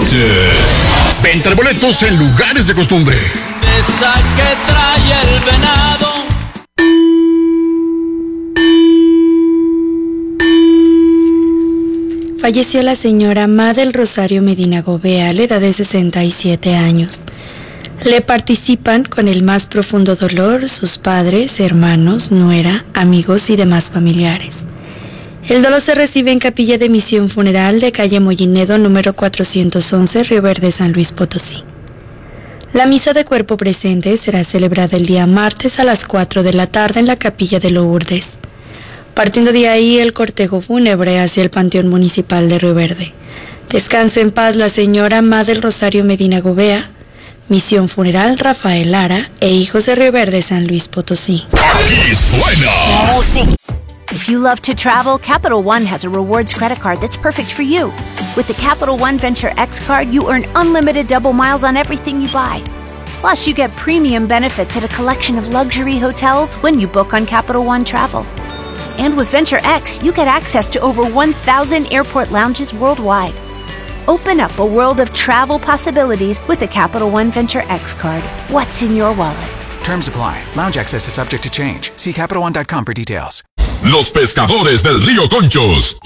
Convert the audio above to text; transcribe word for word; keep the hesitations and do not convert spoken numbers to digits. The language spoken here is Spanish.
Venta de boletos en lugares de costumbre. Esa que trae el venado. Falleció la señora Ma del Rosario Medina Gobea a la edad de sesenta y siete años. Le participan con el más profundo dolor sus padres, hermanos, nuera, amigos y demás familiares. El dolor se recibe en Capilla de Misión Funeral de calle Mollinedo, número cuatrocientos once, Río Verde, San Luis Potosí. La misa de cuerpo presente será celebrada el día martes a las cuatro de la tarde en la Capilla de Lourdes. Partiendo de ahí el cortejo fúnebre hacia el Panteón Municipal de Río Verde. Descanse en paz la señora Ma del Rosario Medina Gobea, Misión Funeral Rafael Lara e hijos de Río Verde, San Luis Potosí. Aquí suena. If you love to travel, Capital One has a rewards credit card that's perfect for you. With the Capital One Venture X card, you earn unlimited double miles on everything you buy. Plus, you get premium benefits at a collection of luxury hotels when you book on Capital One Travel. And with Venture X, you get access to over one thousand airport lounges worldwide. Open up a world of travel possibilities with the Capital One Venture X card. What's in your wallet? Terms apply. Lounge access is subject to change. See Capital One dot com for details. Los pescadores del río Conchos.